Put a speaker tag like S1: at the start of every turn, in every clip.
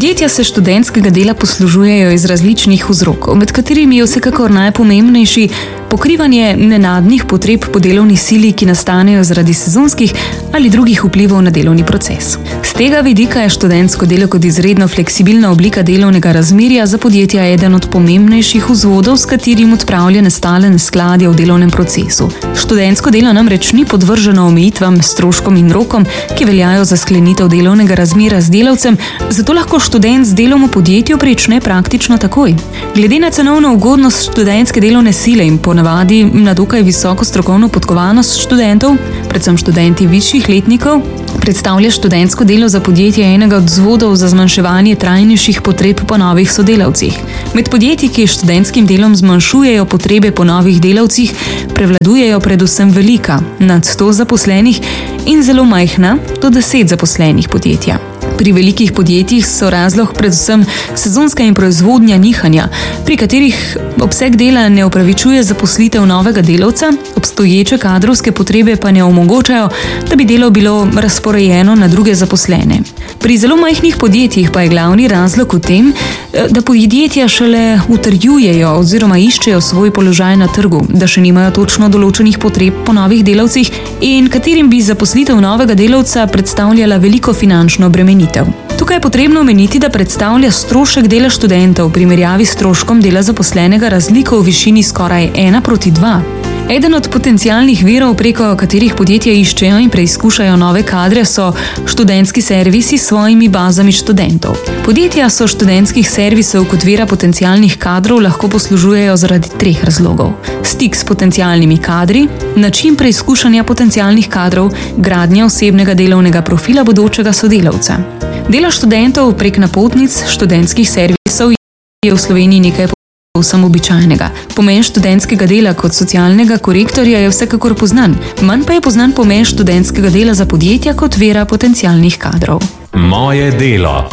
S1: Podjetja se študentskega dela poslužujejo iz različnih vzrokov, med katerimi je vsekakor najpomembnejši pokrivanje nenadnih potreb po delovni sili, ki nastanejo zaradi sezonskih ali drugih vplivov na delovni proces. Z tega vidika je študentsko delo kot izredno fleksibilna oblika delovnega razmerja za podjetja eden od pomembnejših vzvodov, s katerim odpravlja nastale neskladja v delovnem procesu. Študentsko delo namreč ni podvrženo omejitvam, stroškom in rokom, ki veljajo za sklenitev delovnega razmerja z delavcem, zato lahko študent z delom v podjetju prične praktično takoj. Glede na cenovno ugodnost študentske delovne sile in ponavadi na dokaj visoko strokovno podkovanost študentov, predvsem študenti višjih letnikov, predstavlja študentsko delo za podjetje enega od vzvodov za zmanjševanje trajnejših potreb po novih sodelavcih. Med podjetji, ki študentskim delom zmanjšujejo potrebe po novih delavcih, prevladujejo predvsem velika, nad 100 zaposlenih in zelo majhna, do 10 zaposlenih podjetja. Pri velikih podjetjih so razlog predvsem sezonska in proizvodnja nihanja, pri katerih obseg dela ne upravičuje zaposlitev novega delavca, obstoječe kadrovske potrebe pa ne omogočajo, da bi delo bilo razporejeno na druge zaposlene. Pri zelo majhnih podjetjih pa je glavni razlog v tem, da podjetja šele utrjujejo oziroma iščejo svoj položaj na trgu, da še nimajo točno določenih potreb po novih delavcih in katerim bi zaposlitev novega delavca predstavljala veliko finančno obremenitev. Tukaj je potrebno omeniti, da predstavlja strošek dela študentov v primerjavi s stroškom dela zaposlenega razliko v višini skoraj 1:2. Eden od potencialnih virov, preko katerih podjetja iščejo in preizkušajo nove kadre, so študentski servisi s svojimi bazami študentov. Podjetja so študentskih servisov kot vira potencialnih kadrov lahko poslužujejo zaradi 3 razlogov. Stik s potencialnimi kadri, način preizkušanja potencialnih kadrov, gradnja osebnega delovnega profila bodočega sodelavca. Delo študentov prek napotnic študentskih servisov je v Sloveniji nekaj povsem običajnega. Pomen študentskega dela kot socialnega korektorja je vsekakor poznan, manj pa je poznan pomen študentskega dela za podjetja kot vira potencialnih kadrov.
S2: Moje delo.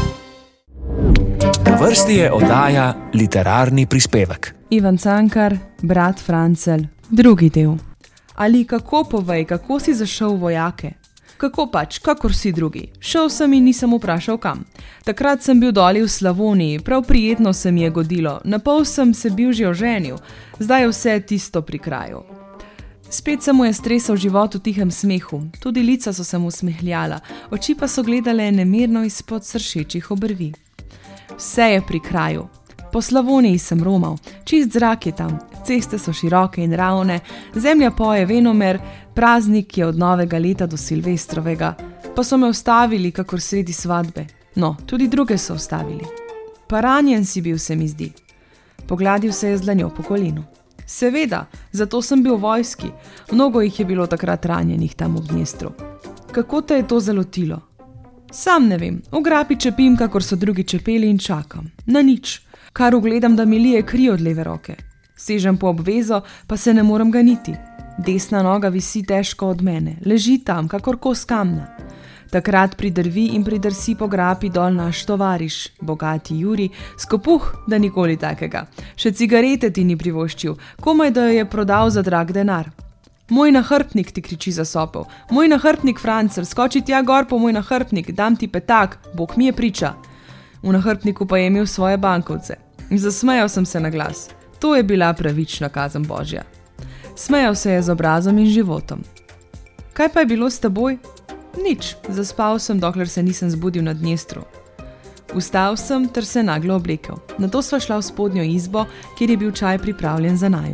S2: Na vrsti je oddaja Literarni prispevek.
S3: Ivan Cankar, brat Francelj, drugi del. Ali kako povej, kako si zašel v vojake? Kako pač, kakor vsi drugi. Šel sem in nisem vprašal kam. Takrat sem bil doli v Slavoniji, prav prijetno se mi je godilo, napol sem se bil že oženil, zdaj je vse tisto pri kraju. Spet se mu je stresal život v tihem smehu, tudi lica so se mu smehljala, oči pa so gledale nemirno izpod sršečih obrvi. Vse je pri kraju. Po Slavoniji sem romal, čist zrak je tam, ceste so široke in ravne, zemlja poje venomer, praznik je od novega leta do Silvestrovega, pa so me ustavili kakor sredi svadbe. No, tudi druge so ustavili. Pa ranjen si bil, se mi zdi. Pogladil se je z dlanjo po kolenu. Seveda, zato sem bil v vojski, mnogo jih je bilo takrat ranjenih tam v Dnestru. Kako te je to zalotilo? Sam ne vem, v grapi čepim, kakor so drugi čepeli in čakam. Na nič. Kar ugledam, da mi lije kri od leve roke. Sežem po obvezo, pa se ne morem ganiti. Desna noga visi težko od mene, leži tam, kakor kos kamna. Takrat pridrvi in pridrsi po grapi dol naš tovariš, bogati Juri, skopuh, da nikoli takega. Še cigarete ti ni privoščil, komaj da jo je prodal za drag denar. Moj nahrbtnik, ti kriči za sopel. Moj nahrbtnik, Francelj, skoči tja gor po moj nahrbtnik, dam ti petak, Bog mi je priča. V nahrbtniku pa je imel svoje bankovce. Zasmejal sem se na glas. To je bila pravična kazen Božja. Smejal se je z obrazom in životom. Kaj pa je bilo s teboj? Nič, zaspal sem, dokler se nisem zbudil na Dnestru. Vstal sem ter se naglo oblekel. Nato sva šla v spodnjo izbo, kjer je bil čaj pripravljen za naju.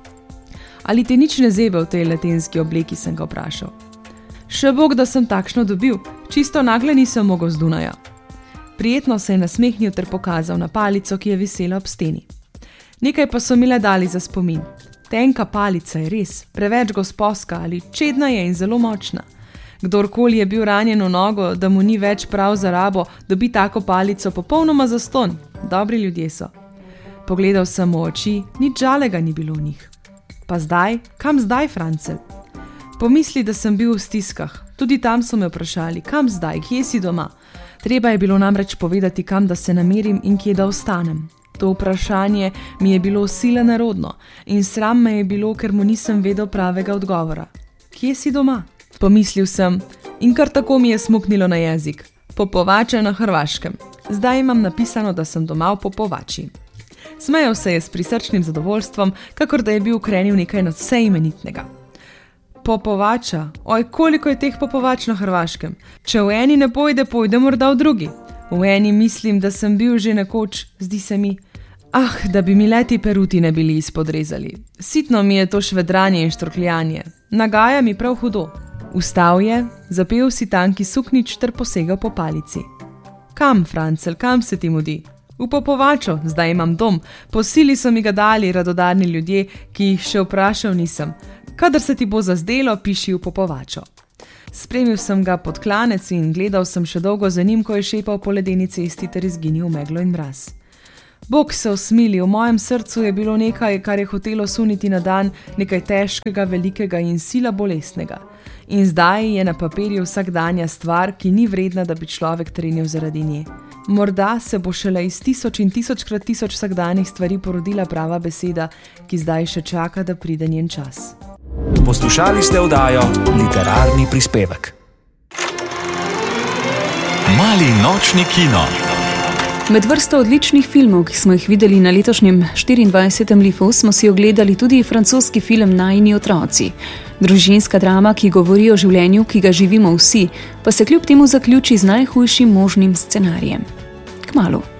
S3: Ali te nič ne zebe v tej latenski obleki, sem ga vprašal. Še Bog, da sem takšno dobil, čisto nagle nisem mogel z Dunaja. Prijetno se je nasmehnil ter pokazal na palico, ki je visela ob steni. Nekaj pa so mi le dali za spomin. Tenka palica je res, preveč gosposka ali čedna je in zelo močna. Kdorkoli je bil ranjen v nogo, da mu ni več prav za rabo, dobi tako palico popolnoma zastonj. Dobri ljudje so. Pogledal sem v oči, nič žalega ni bilo v njih. Pa zdaj? Kam zdaj, Francelj? Pomisli, da sem bil v stiskah. Tudi tam so me vprašali, kam zdaj, kje si doma? Treba je bilo namreč povedati, kam da se namerim in kje da ostanem. To vprašanje mi je bilo sila nerodno in sram me je bilo, ker mu nisem vedel pravega odgovora. Kje si doma? Pomislil sem in kar tako mi je smuknilo na jezik. Popovača na Hrvaškem. Zdaj imam napisano, da sem doma v Popovači. Smejal se je s prisrčnim zadovoljstvom, kakor da je bil ukrenil nekaj nadvse imenitnega. Popovača, oj, koliko je teh Popovač na Hrvaškem. Če v eni ne pojde, pojde morda v drugi. V eni mislim, da sem bil že nekoč, zdi se mi. Da bi mi leti peruti ne bili izpodrezali. Sitno mi je to švedranje in štrokljanje. Nagaja mi prav hudo. Vstal je, zapel si tanki suknič ter posegal po palici. Kam, Francel, kam se ti mudi? V Popovačo, zdaj imam dom. Po sili so mi ga dali radodarni ljudje, ki jih še vprašal nisem. Kadar se ti bo zazdelo, piši v Popovačo. Spremil sem ga pod klanec in gledal sem še dolgo za njim, ko je šepal po ledeni cesti ter izginil v meglo in mraz. Bog se usmili, v mojem srcu je bilo nekaj, kar je hotelo suniti na dan, nekaj težkega, velikega in sila bolestnega. In zdaj je na papirju vsakdanja stvar, ki ni vredna, da bi človek trenil zaradi nje. Morda se bo šele iz 1000 in 1000 x 1000 vsakdanjih stvari porodila prava beseda, ki zdaj še čaka, da pride njen čas.
S2: Poslušali ste oddajo Literarni prispevek.
S4: Mali nočni kino.
S1: Med vrsto odličnih filmov, ki smo jih videli na letošnjem 24. Lifu, smo si ogledali tudi francoski film Najini otroci. Družinska drama, ki govori o življenju, ki ga živimo vsi, pa se kljub temu zaključi z najhujšim možnim scenarijem. Kmalu.